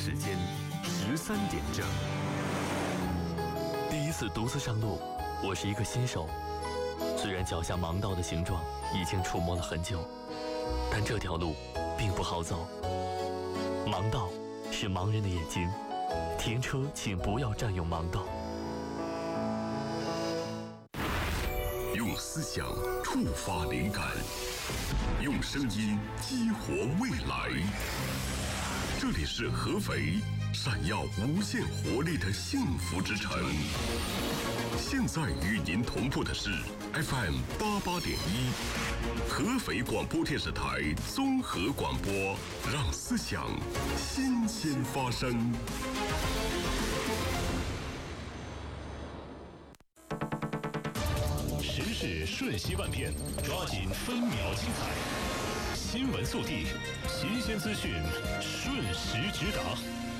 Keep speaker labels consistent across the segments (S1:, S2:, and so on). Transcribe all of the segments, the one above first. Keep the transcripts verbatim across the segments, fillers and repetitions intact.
S1: 时间十三点整。第一次独自上路，我是一个新手。虽然脚下盲道的形状已经触摸了很久，但这条路并不好走。盲道是盲人的眼睛，停车请不要占用盲道。
S2: 用思想触发灵感，用声音激活未来。这里是合肥，闪耀无限活力的幸福之城。现在与您同步的是 F M 八八点一，合肥广播电视台综合广播，让思想新鲜发生。
S3: 时事瞬息万变，抓紧分秒精彩。新闻速递，新鲜资讯，瞬时直达。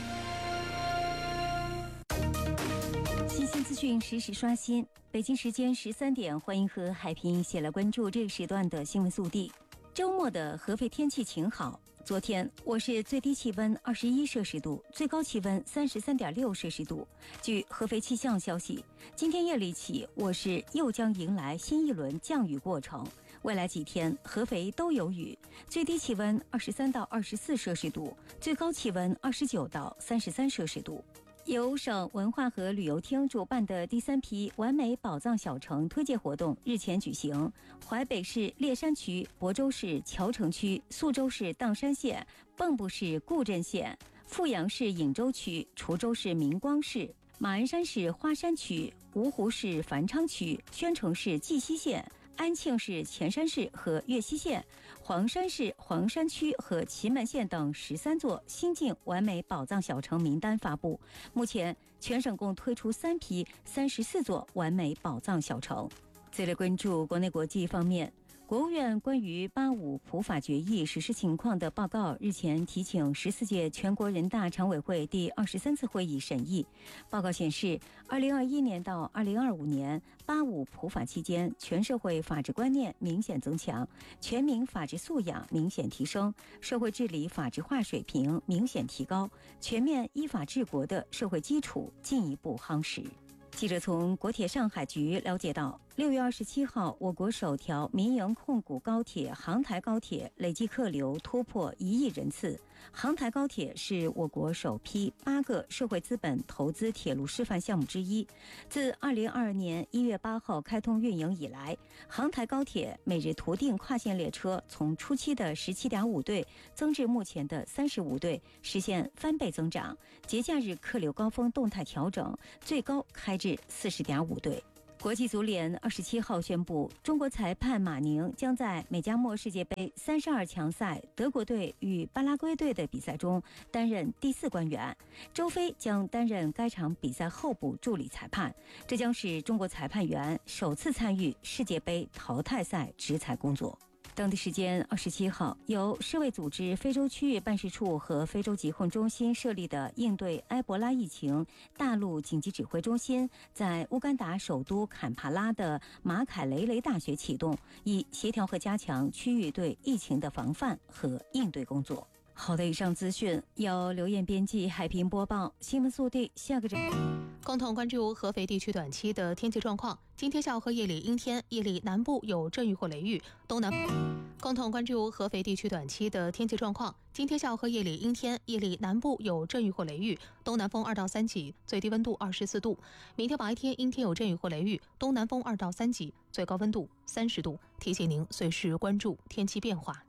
S4: 新鲜资讯实时刷新。北京时间十三点，欢迎和海平一起来关注这个时段的新闻速递。周末的合肥天气晴好。昨天我市最低气温二十一摄氏度，最高气温三十三点六摄氏度。据合肥气象消息，今天夜里起，我市又将迎来新一轮降雨过程。未来几天，合肥都有雨，最低气温二十三到二十四摄氏度，最高气温二十九到三十三摄氏度。由省文化和旅游厅主办的第三批完美宝藏小城推介活动日前举行。淮北市烈山区、亳州市谯城区、宿州市砀山县、蚌埠市固镇县、富阳市颍州区、滁州市明光市、马鞍山市花山区、芜湖市繁昌区、宣城市绩溪县、安庆市潜山市和岳西县、黄山市黄山区和祁门县等十三座新晋完美宝藏小城名单发布。目前，全省共推出三批三十四座完美宝藏小城。再来关注国内国际方面。国务院关于八五普法决议实施情况的报告日前提请十四届全国人大常委会第二十三次会议审议。报告显示，二零二一年到二零二五年八五普法期间，全社会法治观念明显增强，全民法治素养明显提升，社会治理法治化水平明显提高，全面依法治国的社会基础进一步夯实。记者从国铁上海局了解到，六月二十七号，我国首条民营控股高铁杭台高铁累计客流突破一亿人次。杭台高铁是我国首批八个社会资本投资铁路示范项目之一。自二零二二年一月八号开通运营以来，杭台高铁每日图订跨线列车从初期的十七点五对增至目前的三十五对，实现翻倍增长。节假日客流高峰动态调整，最高开至四十点五对。国际足联二十七号宣布，中国裁判马宁将在美加墨世界杯三十二强赛德国队与巴拉圭队的比赛中担任第四官员，周飞将担任该场比赛候补助理裁判。这将是中国裁判员首次参与世界杯淘汰赛执裁工作。当地时间二十七号，由世卫组织非洲区域办事处和非洲疾控中心设立的应对埃博拉疫情大陆紧急指挥中心在乌干达首都坎帕拉的马凯雷雷大学启动，以协调和加强区域对疫情的防范和应对工作。好的，以上资讯由刘艳编辑，海平播报。新闻速递，下个整。
S5: 共同关注合肥地区短期的天气状况。今天下午和夜里阴天，夜里南部有阵雨或雷雨，东南。共同关注合肥地区短期的天气状况。今天下午和夜里阴天，夜里南部有阵雨或雷雨，东南风二到三级，最低温度二十四度。明天白天阴天有阵雨或雷雨，东南风二到三级，最高温度三十度。提醒您随时关注天气变化。